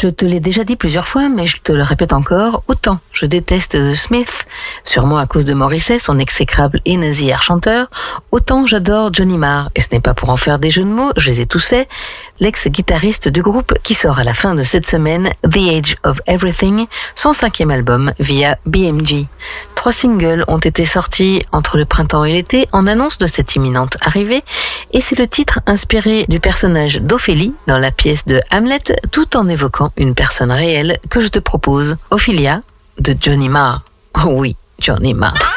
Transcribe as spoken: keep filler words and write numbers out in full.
Je te l'ai déjà dit plusieurs fois, mais je te le répète encore, autant je déteste The Smiths, sûrement à cause de Morrissey, son exécrable et nasillarde chanteur, autant j'adore Johnny Marr, et ce n'est pas pour en faire des jeux de mots, je les ai tous faits, l'ex-guitariste du groupe qui sort à la fin de cette semaine The Age of Everything, son cinquième album via B M G. Trois singles ont été sortis entre le printemps et l'été en annonce de cette imminente arrivée, et c'est le titre inspiré du personnage d'Ophélie dans la pièce de Hamlet, tout en évoquant une personne réelle que je te propose, Ophelia de Johnny Marr. Oh oui, Johnny Marr.